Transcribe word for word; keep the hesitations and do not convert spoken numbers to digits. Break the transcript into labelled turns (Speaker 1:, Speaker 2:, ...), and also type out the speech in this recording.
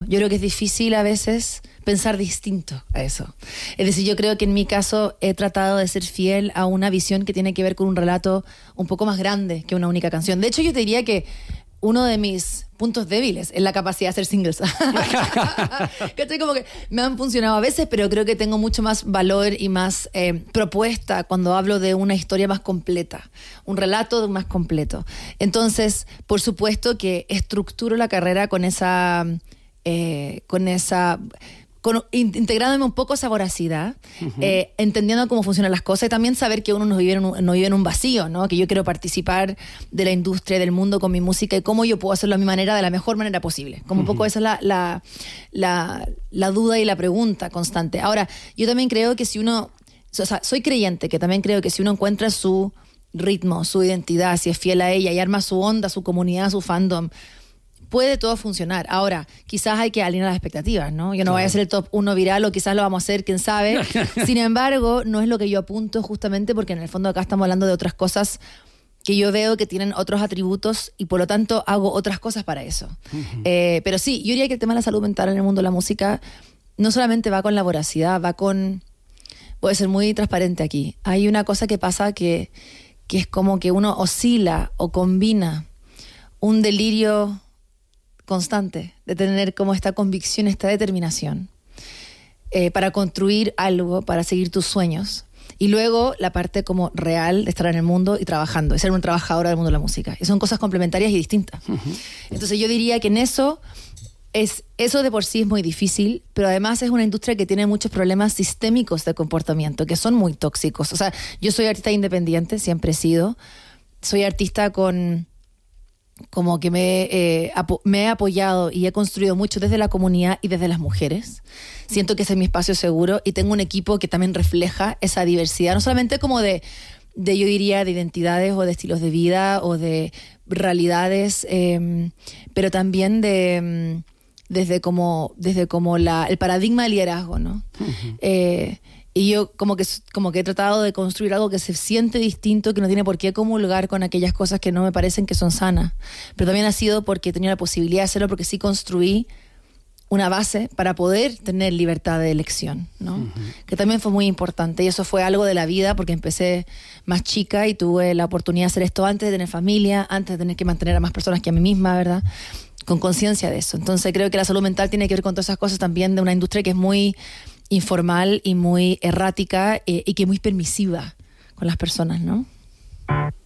Speaker 1: Yo creo que es difícil a veces pensar distinto a eso. Es decir, yo creo que en mi caso he tratado de ser fiel a una visión que tiene que ver con un relato un poco más grande que una única canción. De hecho, yo te diría que uno de mis puntos débiles es la capacidad de hacer singles. ¿Cachai? Como que me han funcionado a veces, pero creo que tengo mucho más valor y más eh, propuesta cuando hablo de una historia más completa, un relato más completo. Entonces, por supuesto que estructuro la carrera con esa... Eh, con esa... Con, integrándome un poco esa voracidad, uh-huh. eh, entendiendo cómo funcionan las cosas y también saber que uno no vive en un, no vive en un vacío, ¿no? Que yo quiero participar de la industria, del mundo con mi música y cómo yo puedo hacerlo a mi manera, de la mejor manera posible. Como uh-huh. un poco esa es la, la, la, la duda y la pregunta constante. Ahora, yo también creo que si uno... O sea, soy creyente que también creo que si uno encuentra su ritmo, su identidad, si es fiel a ella y arma su onda, su comunidad, su fandom, puede todo funcionar. Ahora, quizás hay que alinear las expectativas, ¿no? Yo no claro. voy a ser el top uno viral o quizás lo vamos a hacer, quién sabe. Sin embargo, no es lo que yo apunto justamente porque en el fondo acá estamos hablando de otras cosas que yo veo que tienen otros atributos y por lo tanto hago otras cosas para eso. Uh-huh. Eh, pero sí, yo diría que el tema de la salud mental en el mundo de la música no solamente va con la voracidad, va con... Voy a ser muy transparente aquí. Hay una cosa que pasa que, que es como que uno oscila o combina un delirio constante, de tener como esta convicción, esta determinación eh, para construir algo, para seguir tus sueños. Y luego la parte como real de estar en el mundo y trabajando, de ser un trabajador del mundo de la música. Y son cosas complementarias y distintas. Uh-huh. Entonces yo diría que en eso, es, eso de por sí es muy difícil, pero además es una industria que tiene muchos problemas sistémicos de comportamiento, que son muy tóxicos. O sea, yo soy artista independiente, siempre he sido. Soy artista con... como que me, eh, apo- me he apoyado y he construido mucho desde la comunidad y desde las mujeres. Siento que ese es mi espacio seguro y tengo un equipo que también refleja esa diversidad, no solamente como de, de yo diría, de identidades o de estilos de vida o de realidades, eh, pero también de desde como, desde como la, el paradigma del liderazgo, ¿no? Uh-huh. Eh, Y yo como que, como que he tratado de construir algo que se siente distinto, que no tiene por qué comulgar con aquellas cosas que no me parecen que son sanas. Pero también ha sido porque he tenido la posibilidad de hacerlo, porque sí construí una base para poder tener libertad de elección, ¿no? Uh-huh. Que también fue muy importante. Y eso fue algo de la vida, porque empecé más chica y tuve la oportunidad de hacer esto antes de tener familia, antes de tener que mantener a más personas que a mí misma, ¿verdad? Con conciencia de eso. Entonces creo que la salud mental tiene que ver con todas esas cosas también de una industria que es muy... informal y muy errática eh, y que muy permisiva con las personas, ¿no?